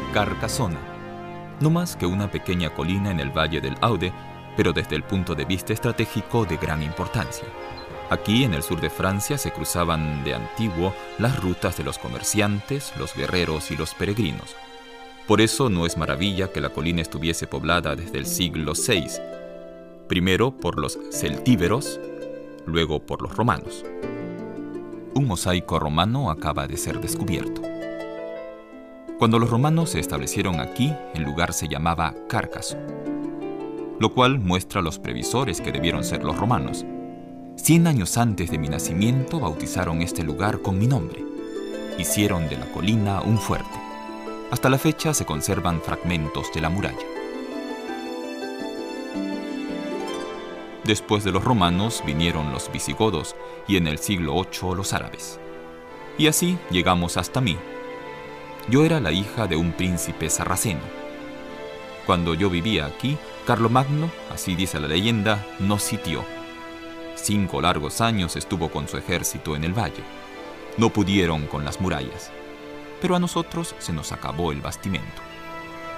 Carcasona, no más que una pequeña colina en el valle del Aude, pero desde el punto de vista estratégico de gran importancia. Aquí, en el sur de Francia, se cruzaban de antiguo las rutas de los comerciantes, los guerreros y los peregrinos. Por eso no es maravilla que la colina estuviese poblada desde el siglo VI, primero por los celtíberos, luego por los romanos. Un mosaico romano acaba de ser descubierto. Cuando los romanos se establecieron aquí, el lugar se llamaba Cárcaso, lo cual muestra los previsores que debieron ser los romanos. 100 años antes de mi nacimiento bautizaron este lugar con mi nombre. Hicieron de la colina un fuerte. Hasta la fecha se conservan fragmentos de la muralla. Después de los romanos vinieron los visigodos y en el siglo VIII los árabes. Y así llegamos hasta mí. Yo era la hija de un príncipe sarraceno. Cuando yo vivía aquí, Carlomagno, así dice la leyenda, nos sitió. 5 largos años estuvo con su ejército en el valle. No pudieron con las murallas, pero a nosotros se nos acabó el bastimento.